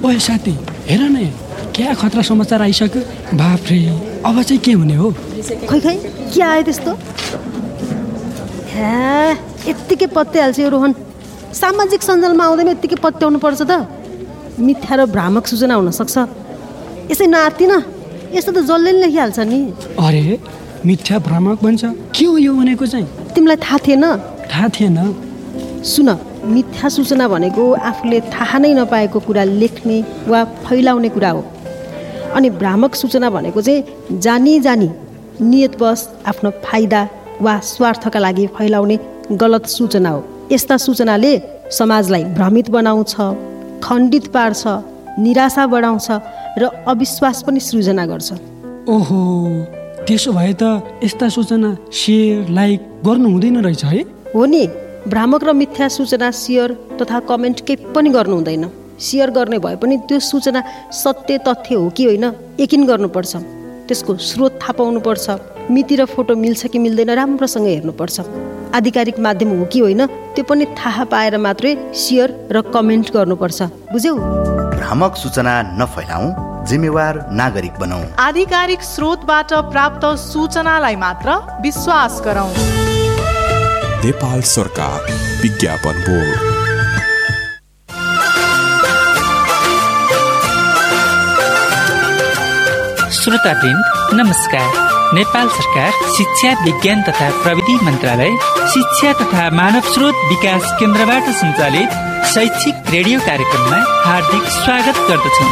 ओए साथी, हेर न, क्या खतरा समाचार आइसक्यो। बाफ्रे, अब चाहिँ के हुने हो? खै के आयो त्यस्तो? यत्तिकै पत्याइहाल्छ यो रोहन। सामाजिक सञ्जालमा आउँदैमा यत्तिकै पत्याउनु पर्छ त। मिथ्या र भ्रामक सूचना हुनसक्छ। यसै नआत्तिन, यस्तो त जसले नि लेखिहाल्छ नि। अरे, मिथ्या भ्रामक भन्छ? के हो यो भनेको चाहिँ? तिमीलाई थाहा थिएन? थाहा थिएन। सुन, मिथ्या सूचना भनेको आफूले थाहा नै नपाएको कुरा लेख्ने वा फैलाउने कुरा हो। अनि भ्रामक सूचना भनेको चाहिँ जानी नियतवश आफ्नो फाइदा वा स्वार्थका लागि फैलाउने गलत सूचना हो। यस्ता सूचनाले समाजलाई भ्रमित बनाउँछ, खण्डित पार्छ, निराशा बढाउँछ र अविश्वास पनि सृजना गर्छ। ओहो, त्यसो भए त यस्ता सूचना सेयर लाइक गर्नु हुँदैन रहेछ है? हो नि, भ्रामक र मिथ्या सूचना सेयर तथा कमेन्ट केही पनि गर्नु हुँदैन। सेयर गर्ने भए पनि त्यो सूचना सत्य तथ्य हो कि होइन यकिन गर्नुपर्छ। त्यसको स्रोत थाहा पाउनुपर्छ। मिति र फोटो मिल्छ कि मिल्दैन राम्रोसँग हेर्नुपर्छ। आधिकारिक माध्यम हो कि होइन त्यो पनि थाहा पाएर मात्रै सेयर र कमेन्ट गर्नुपर्छ। बुझ्यौ? भ्रामक सूचना नफैलाऊ, जिम्मेवार नागरिक बनाऊ। आधिकारिक स्रोतबाट प्राप्त सूचनालाई मात्र विश्वास गरौँ। नेपाल सरकार विज्ञापन बोर्ड। श्रोतावृन्द नमस्कार। नेपाल सरकार शिक्षा विज्ञान तथा प्रविधि मन्त्रालय शिक्षा तथा मानव स्रोत विकास केन्द्रबाट सञ्चालित शैक्षिक रेडियो कार्यक्रममा हार्दिक स्वागत गर्दछौँ।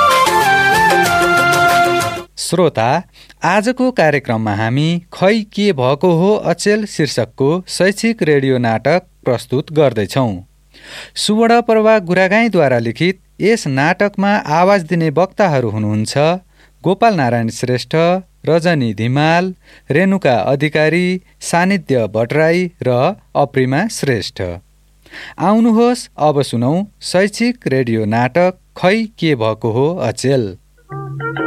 श्रोता, आजको कार्यक्रममा हामी खै के भएको हो अचेल शीर्षकको शैक्षिक रेडियो नाटक प्रस्तुत गर्दैछौँ। सुवर्ण प्रभा गुरागाईद्वारा लिखित यस नाटकमा आवाज दिने वक्ताहरू हुनुहुन्छ गोपाल नारायण श्रेष्ठ, रजनी धिमाल, रेणुका अधिकारी, सानिध्य भट्टराई र अप्रिमा श्रेष्ठ। आउनुहोस् अब सुनौ शैक्षिक रेडियो नाटक खै के भएको हो अचेल।